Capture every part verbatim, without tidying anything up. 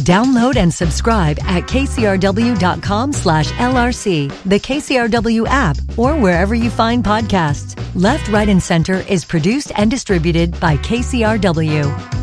Download and subscribe at kcrw.com slash LRC, the K C R W app, or wherever you find podcasts. Left, Right, and Center is produced and distributed by K C R W.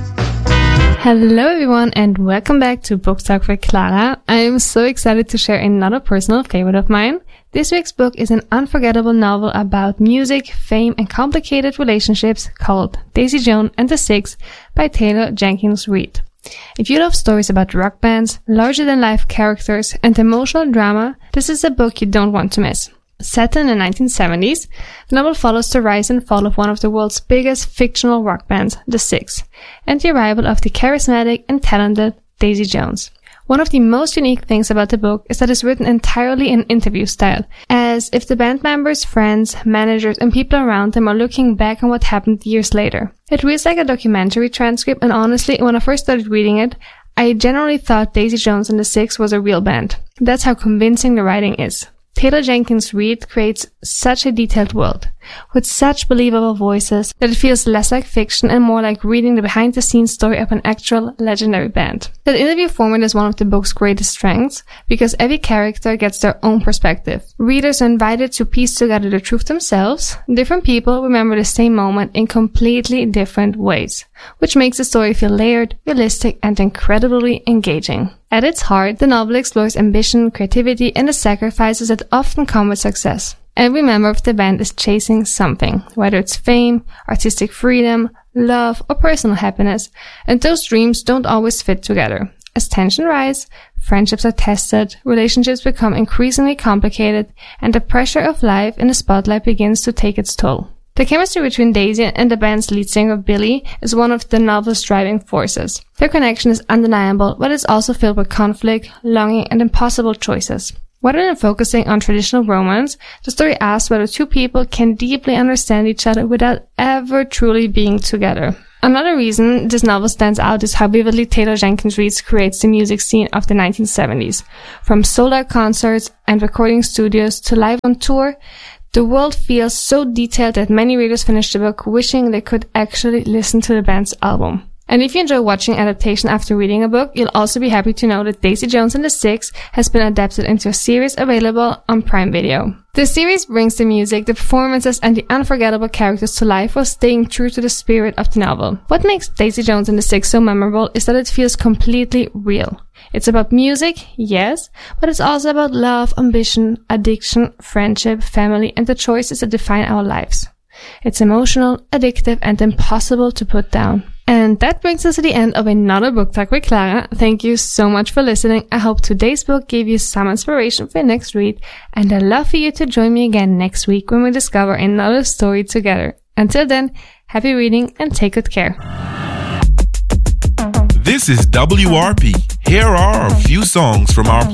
Hello everyone and welcome back to Book Talk with Clara. I am so excited to share another personal favorite of mine. This week's book is an unforgettable novel about music, fame, and complicated relationships called Daisy Jones and the Six by Taylor Jenkins Reid. If you love stories about rock bands, larger-than-life characters, and emotional drama, this is a book you don't want to miss. Set in the nineteen seventies, the novel follows the rise and fall of one of the world's biggest fictional rock bands, The Six, and the arrival of the charismatic and talented Daisy Jones. One of the most unique things about the book is that it's written entirely in interview style, as if the band members, friends, managers, and people around them are looking back on what happened years later. It reads like a documentary transcript, and honestly, when I first started reading it, I generally thought Daisy Jones and the Six was a real band. That's how convincing the writing is. Taylor Jenkins Reid creates such a detailed world, with such believable voices, that it feels less like fiction and more like reading the behind-the-scenes story of an actual legendary band. That interview format is one of the book's greatest strengths, because every character gets their own perspective. Readers are invited to piece together the truth themselves. Different people remember the same moment in completely different ways, which makes the story feel layered, realistic, and incredibly engaging. At its heart, the novel explores ambition, creativity, and the sacrifices that often come with success. Every member of the band is chasing something, whether it's fame, artistic freedom, love, or personal happiness, and those dreams don't always fit together. As tension rises, friendships are tested, relationships become increasingly complicated, and the pressure of life in the spotlight begins to take its toll. The chemistry between Daisy and the band's lead singer Billy is one of the novel's driving forces. Their connection is undeniable, but it's also filled with conflict, longing, and impossible choices. Rather than focusing on traditional romance, the story asks whether two people can deeply understand each other without ever truly being together. Another reason this novel stands out is how vividly Taylor Jenkins Reid creates the music scene of the nineteen seventies. From sold-out concerts and recording studios to live on tour, the world feels so detailed that many readers finish the book wishing they could actually listen to the band's album. And if you enjoy watching adaptation after reading a book, you'll also be happy to know that Daisy Jones and the Six has been adapted into a series available on Prime Video. The series brings the music, the performances, and the unforgettable characters to life while staying true to the spirit of the novel. What makes Daisy Jones and the Six so memorable is that it feels completely real. It's about music, yes, but it's also about love, ambition, addiction, friendship, family, and the choices that define our lives. It's emotional, addictive, and impossible to put down. And that brings us to the end of another Book Talk with Clara. Thank you so much for listening. I hope today's book gave you some inspiration for your next read, and I'd love for you to join me again next week when we discover another story together. Until then, happy reading and take good care. This is W R P. Here are a few songs from our